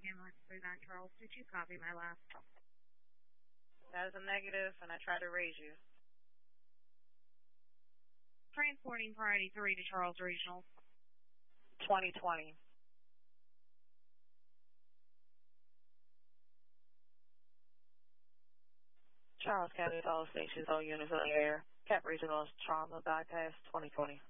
Ambulance 39 Charles, did you copy my last? That is a negative, and I tried to raise you. Transporting Priority 3 to Charles Regional. 2020. Charles County, all stations, all units on the air. Cap Regional Trauma Bypass 2020.